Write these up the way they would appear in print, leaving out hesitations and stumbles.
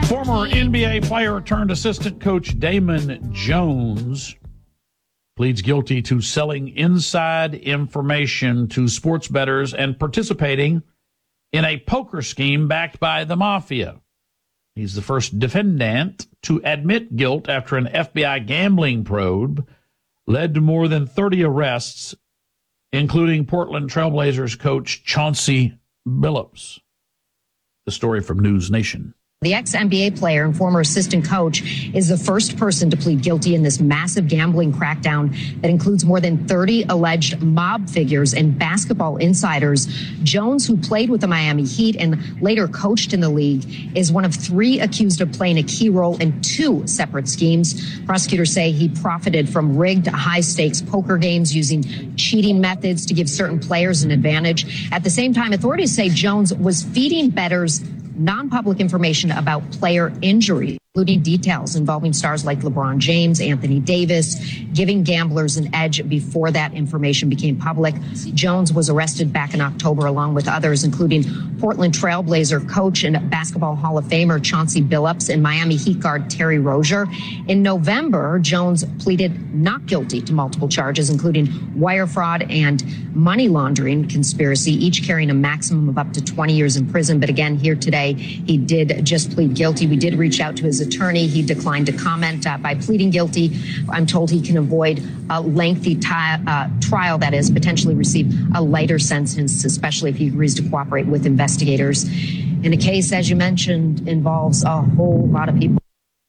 Former NBA player turned assistant coach Damon Jones pleads guilty to selling inside information to sports bettors and participating in a poker scheme backed by the mafia. He's the first defendant to admit guilt after an FBI gambling probe led to more than 30 arrests, including Portland Trailblazers coach Chauncey Billups. The story from News Nation. The ex-NBA player and former assistant coach is the first person to plead guilty in this massive gambling crackdown that includes more than 30 alleged mob figures and basketball insiders. Jones, who played with the Miami Heat and later coached in the league, is one of 3 accused of playing a key role in 2 separate schemes. Prosecutors say he profited from rigged high-stakes poker games using cheating methods to give certain players an advantage. At the same time, authorities say Jones was feeding bettors non-public information about player injury, including details involving stars like LeBron James, Anthony Davis, giving gamblers an edge before that information became public. Jones was arrested back in October along with others, including Portland Trailblazer coach and Basketball Hall of Famer Chauncey Billups and Miami Heat guard Terry Rozier. In November, Jones pleaded not guilty to multiple charges, including wire fraud and money laundering conspiracy, each carrying a maximum of up to 20 years in prison. But again, here today, he did just plead guilty. We did reach out to his attorney. He declined to comment. By pleading guilty, I'm told he can avoid a lengthy trial, that is, potentially receive a lighter sentence, especially if he agrees to cooperate with investigators. In a case, as you mentioned, involves a whole lot of people.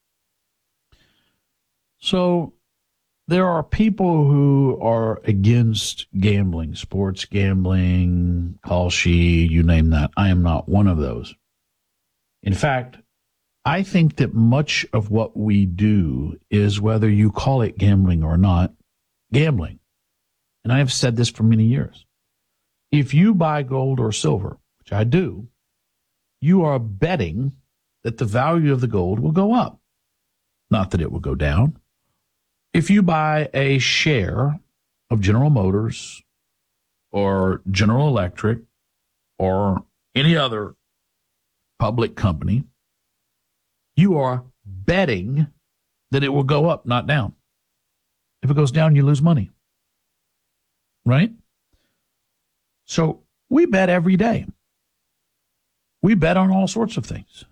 So there are people who are against gambling, sports gambling, Kalshi, you name that. I am not one of those. In fact, I think that much of what we do is, whether you call it gambling or not, gambling. And I have said this for many years. If you buy gold or silver, which I do, you are betting that the value of the gold will go up, not that it will go down. If you buy a share of General Motors or General Electric or any other public company, you are betting that it will go up, not down. If it goes down, you lose money. Right? So we bet every day. We bet on all sorts of things.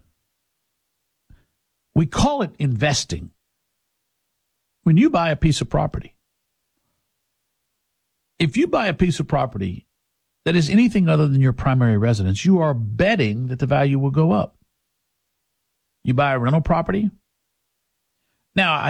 We call it investing. When you buy a piece of property, if you buy a piece of property that is anything other than your primary residence, you are betting that the value will go up. You buy a rental property. Now,